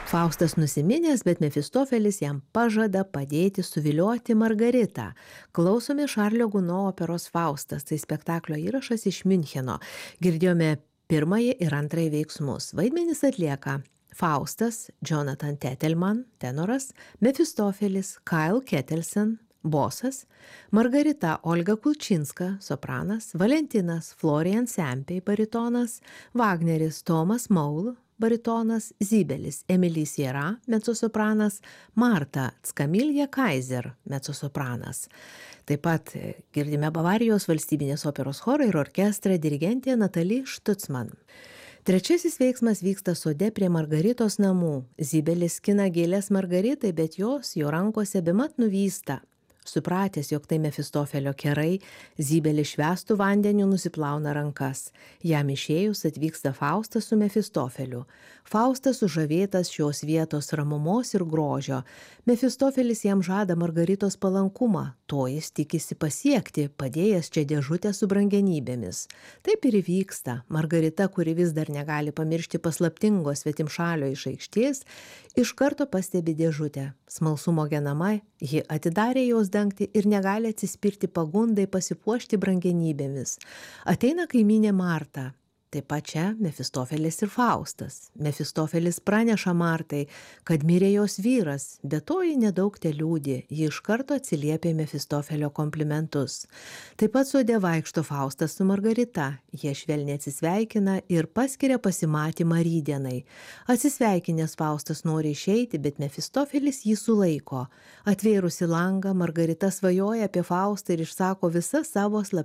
Faustas nusiminęs, bet Mefistofelis jam pažada padėti suvilioti Margaritą. Klausome Šarlio Guno operos Faustas, tai spektaklio įrašas iš Miuncheno. Girdėjome pirmąjį ir antrąjį veiksmus. Vaidmenis atlieka Faustas, Jonathan Tettelman, tenoras, Mefistofelis, Kyle Kettelsen, bosas, Margarita Olga Kulčinska, sopranas, Valentinas Florian Sempei, baritonas, Wagneris Tomas Maul, baritonas, Zybelis Emilis Jera, mezzosopranas, Marta Tskamilja Kaiser, mezzosopranas. Taip pat girdime Bavarijos valstybinės operos chorą ir orkestrą, dirigentė Natalie Stutzman. Trečiasis veiksmas vyksta sode prie Margaritos namų. Zybelis skina gėlės Margaritai, bet jos jo rankose bemat nuvysta. Supratęs, jog tai Mefistofelio kerai, Zybelis švęstų vandeniu nusiplauna rankas. Jam išėjus atvyksta Faustas su Mefistofeliu. Faustas sužavėtas šios vietos ramumos ir grožio. Mefistofelis jam žada Margaritos palankumą. To jis tikisi pasiekti, padėjęs čia dėžutę su brangenybėmis. Taip ir įvyksta. Margarita, kuri vis dar negali pamiršti paslaptingos svetimšalio iš aikštės, iš karto pastebi dėžutę. Smalsumo genama, ji atidarė jos dangtį ir negali atsispirti pagundai pasipuošti brangenybėmis. Ateina kaimynė Marta. Taip pat čia Mefistofelis ir Faustas. Mefistofelis praneša Martai, kad mirė jos vyras, bet to ji nedaug teliūdi, ji iš karto atsiliepė Mefistofelio komplimentus. Taip pat sode vaikšto Faustas su Margarita. Jie švelniai atsisveikina ir paskiria pasimatymą rytdienai. Atsisveikinęs Faustas nori išeiti, bet Mefistofelis jį sulaiko. Atvėrusi langą, Margarita svajoja apie Faustą ir išsako visas savo slaptas